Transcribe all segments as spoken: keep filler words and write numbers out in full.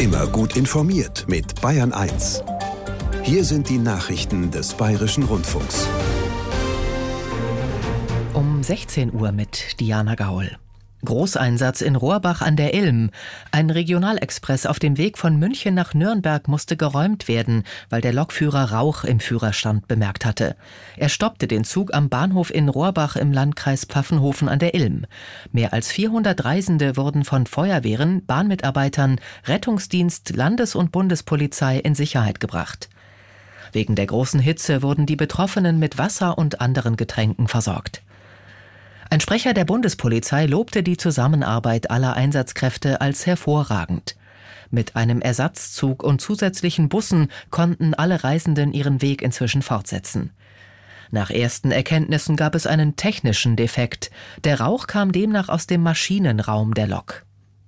Immer gut informiert mit Bayern eins. Hier sind die Nachrichten des Bayerischen Rundfunks. Um sechzehn Uhr mit Diana Gaul. Großeinsatz in Rohrbach an der Ilm. Ein Regionalexpress auf dem Weg von München nach Nürnberg musste geräumt werden, weil der Lokführer Rauch im Führerstand bemerkt hatte. Er stoppte den Zug am Bahnhof in Rohrbach im Landkreis Pfaffenhofen an der Ilm. Mehr als vierhundert Reisende wurden von Feuerwehren, Bahnmitarbeitern, Rettungsdienst, Landes- und Bundespolizei in Sicherheit gebracht. Wegen der großen Hitze wurden die Betroffenen mit Wasser und anderen Getränken versorgt. Ein Sprecher der Bundespolizei lobte die Zusammenarbeit aller Einsatzkräfte als hervorragend. Mit einem Ersatzzug und zusätzlichen Bussen konnten alle Reisenden ihren Weg inzwischen fortsetzen. Nach ersten Erkenntnissen gab es einen technischen Defekt. Der Rauch kam demnach aus dem Maschinenraum der Lok.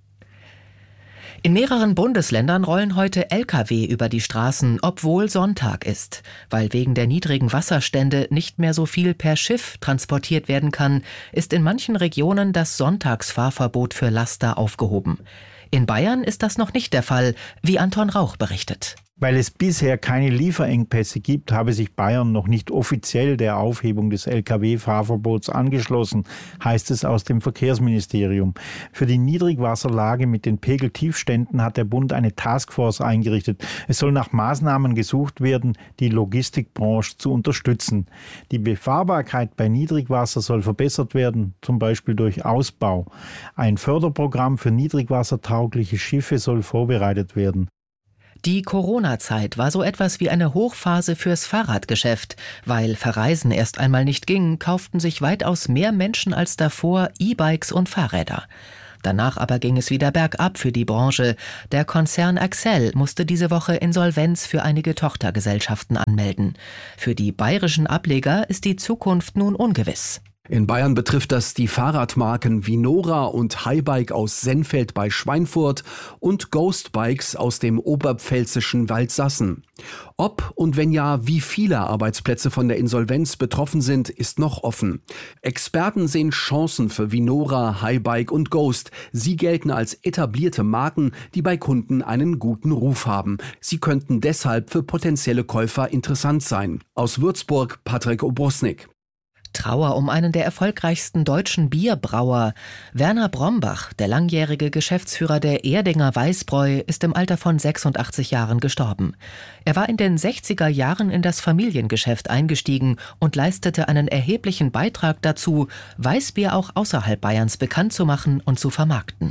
In mehreren Bundesländern rollen heute L K W über die Straßen, obwohl Sonntag ist. Weil wegen der niedrigen Wasserstände nicht mehr so viel per Schiff transportiert werden kann, ist in manchen Regionen das Sonntagsfahrverbot für Laster aufgehoben. In Bayern ist das noch nicht der Fall, wie Anton Rauch berichtet. Weil es bisher keine Lieferengpässe gibt, habe sich Bayern noch nicht offiziell der Aufhebung des L K W-Fahrverbots angeschlossen, heißt es aus dem Verkehrsministerium. Für die Niedrigwasserlage mit den Pegeltiefständen hat der Bund eine Taskforce eingerichtet. Es soll nach Maßnahmen gesucht werden, die Logistikbranche zu unterstützen. Die Befahrbarkeit bei Niedrigwasser soll verbessert werden, zum Beispiel durch Ausbau. Ein Förderprogramm für niedrigwassertaugliche Schiffe soll vorbereitet werden. Die Corona-Zeit war so etwas wie eine Hochphase fürs Fahrradgeschäft. Weil Verreisen erst einmal nicht ging, kauften sich weitaus mehr Menschen als davor E-Bikes und Fahrräder. Danach aber ging es wieder bergab für die Branche. Der Konzern Accel musste diese Woche Insolvenz für einige Tochtergesellschaften anmelden. Für die bayerischen Ableger ist die Zukunft nun ungewiss. In Bayern betrifft das die Fahrradmarken Vinora und Highbike aus Sennfeld bei Schweinfurt und Ghost Bikes aus dem oberpfälzischen Waldsassen. Ob und wenn ja, wie viele Arbeitsplätze von der Insolvenz betroffen sind, ist noch offen. Experten sehen Chancen für Vinora, Highbike und Ghost. Sie gelten als etablierte Marken, die bei Kunden einen guten Ruf haben. Sie könnten deshalb für potenzielle Käufer interessant sein. Aus Würzburg, Patrick Obrusnik. Trauer um einen der erfolgreichsten deutschen Bierbrauer. Werner Brombach, der langjährige Geschäftsführer der Erdinger Weißbräu, ist im Alter von sechsundachtzig Jahren gestorben. Er war in den sechziger Jahren in das Familiengeschäft eingestiegen und leistete einen erheblichen Beitrag dazu, Weißbier auch außerhalb Bayerns bekannt zu machen und zu vermarkten.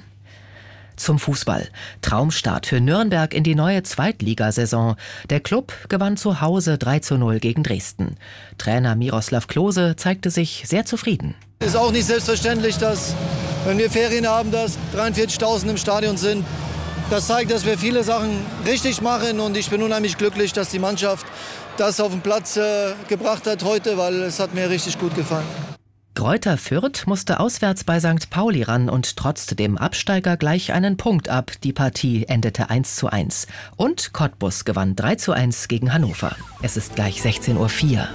Zum Fußball. Traumstart für Nürnberg in die neue Zweitligasaison. Der Klub gewann zu Hause drei zu null gegen Dresden. Trainer Miroslav Klose zeigte sich sehr zufrieden. Es ist auch nicht selbstverständlich, dass, wenn wir Ferien haben, dass dreiundvierzigtausend im Stadion sind. Das zeigt, dass wir viele Sachen richtig machen und ich bin unheimlich glücklich, dass die Mannschaft das auf den Platz äh, gebracht hat heute, weil es hat mir richtig gut gefallen. Greuther Fürth musste auswärts bei Sankt Pauli ran und trotzte dem Absteiger gleich einen Punkt ab. Die Partie endete eins zu eins. Und Cottbus gewann drei zu eins gegen Hannover. Es ist gleich sechzehn Uhr vier.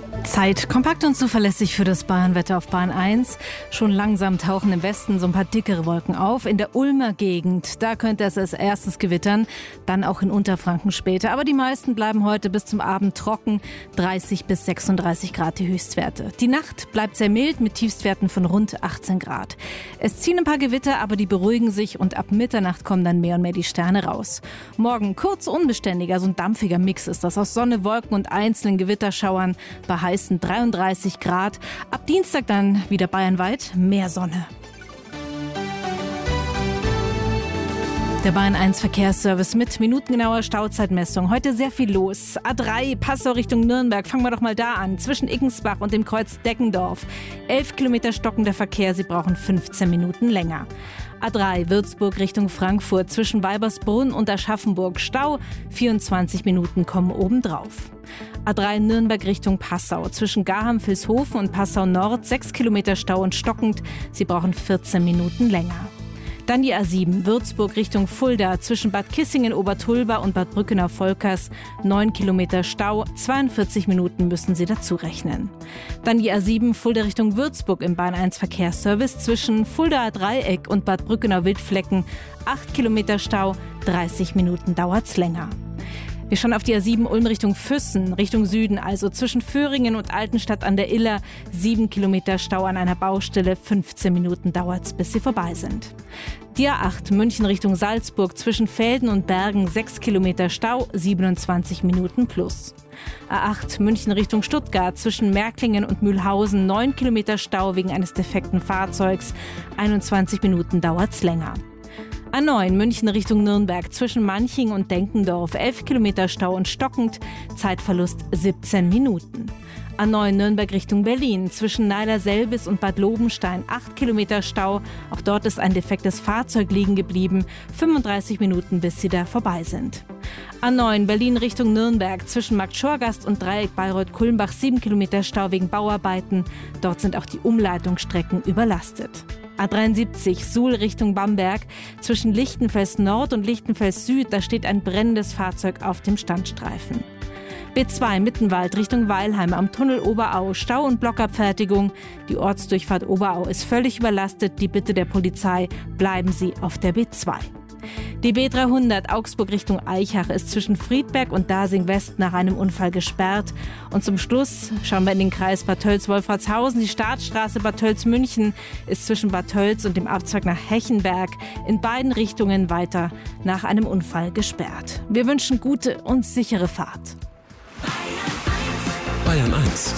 Zeit kompakt und zuverlässig für das Bayernwetter auf Bayern eins. Schon langsam tauchen im Westen so ein paar dickere Wolken auf. In der Ulmer Gegend, da könnte es als erstes gewittern, dann auch in Unterfranken später. Aber die meisten bleiben heute bis zum Abend trocken, dreißig bis sechsunddreißig Grad die Höchstwerte. Die Nacht bleibt sehr mild mit Tiefstwerten von rund achtzehn Grad. Es ziehen ein paar Gewitter, aber die beruhigen sich und ab Mitternacht kommen dann mehr und mehr die Sterne raus. Morgen kurz unbeständiger, so ein dampfiger Mix ist das aus Sonne, Wolken und einzelnen Gewitterschauern bei heißen dreiunddreißig Grad. Ab Dienstag dann wieder bayernweit mehr Sonne. Der Bayern eins Verkehrsservice mit minutengenauer Stauzeitmessung. Heute sehr viel los. A drei Passau Richtung Nürnberg. Fangen wir doch mal da an. Zwischen Iggensbach und dem Kreuz Deckendorf. elf Kilometer stockender Verkehr. Sie brauchen fünfzehn Minuten länger. A drei Würzburg Richtung Frankfurt. Zwischen Weibersbrunn und Aschaffenburg Stau. vierundzwanzig Minuten kommen obendrauf. A drei Nürnberg Richtung Passau. Zwischen Garham-Vilshofen und Passau Nord. sechs Kilometer Stau und stockend. Sie brauchen vierzehn Minuten länger. Dann die A sieben, Würzburg Richtung Fulda, zwischen Bad Kissingen-Obertulba und Bad Brückener-Volkers, neun Kilometer Stau, zweiundvierzig Minuten müssen Sie dazu rechnen. Dann die A sieben, Fulda Richtung Würzburg im Bahn eins Verkehrsservice, zwischen Fuldaer Dreieck und Bad Brückener-Wildflecken, acht Kilometer Stau, dreißig Minuten dauert's länger. Wir schauen auf die A sieben Ulm Richtung Füssen, Richtung Süden, also zwischen Föhringen und Altenstadt an der Iller. Sieben Kilometer Stau an einer Baustelle, fünfzehn Minuten dauert's, bis sie vorbei sind. Die A acht München Richtung Salzburg, zwischen Velden und Bergen, sechs Kilometer Stau, siebenundzwanzig Minuten plus. A acht München Richtung Stuttgart, zwischen Märklingen und Mühlhausen, neun Kilometer Stau wegen eines defekten Fahrzeugs, einundzwanzig Minuten dauert's länger. A neun München Richtung Nürnberg, zwischen Manching und Denkendorf, elf Kilometer Stau und stockend, Zeitverlust siebzehn Minuten. A neun Nürnberg Richtung Berlin, zwischen Neider-Selbis und Bad Lobenstein, acht Kilometer Stau, auch dort ist ein defektes Fahrzeug liegen geblieben, fünfunddreißig Minuten, bis sie da vorbei sind. A neun Berlin Richtung Nürnberg, zwischen Markt Schorgast und Dreieck Bayreuth-Kulmbach, sieben Kilometer Stau wegen Bauarbeiten, dort sind auch die Umleitungsstrecken überlastet. A dreiundsiebzig Suhl Richtung Bamberg, zwischen Lichtenfels Nord und Lichtenfels Süd, da steht ein brennendes Fahrzeug auf dem Standstreifen. B zwei Mittenwald Richtung Weilheim am Tunnel Oberau, Stau und Blockabfertigung. Die Ortsdurchfahrt Oberau ist völlig überlastet. Die Bitte der Polizei, bleiben Sie auf der B zwei. Die B dreihundert Augsburg Richtung Eichach ist zwischen Friedberg und Dasing West nach einem Unfall gesperrt. Und zum Schluss schauen wir in den Kreis Bad Tölz-Wolfratshausen. Die Startstraße Bad Tölz-München ist zwischen Bad Tölz und dem Abzweig nach Hechenberg in beiden Richtungen weiter nach einem Unfall gesperrt. Wir wünschen gute und sichere Fahrt. Bayern eins.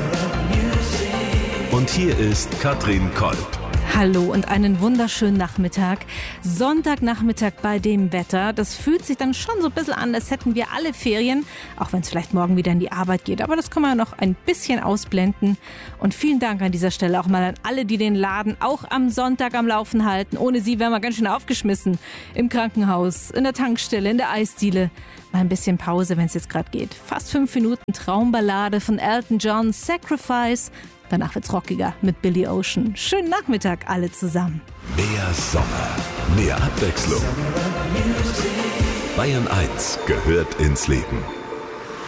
Und hier ist Katrin Kolb. Hallo und einen wunderschönen Nachmittag. Sonntagnachmittag bei dem Wetter. Das fühlt sich dann schon so ein bisschen an, als hätten wir alle Ferien, auch wenn es vielleicht morgen wieder in die Arbeit geht. Aber das kann man ja noch ein bisschen ausblenden. Und vielen Dank an dieser Stelle auch mal an alle, die den Laden auch am Sonntag am Laufen halten. Ohne sie wären wir ganz schön aufgeschmissen. Im Krankenhaus, in der Tankstelle, in der Eisdiele. Mal ein bisschen Pause, wenn es jetzt gerade geht. Fast fünf Minuten Traumballade von Elton John, Sacrifice. Danach wird's rockiger mit Billy Ocean. Schönen Nachmittag alle zusammen. Mehr Sommer, mehr Abwechslung. Bayern eins gehört ins Leben.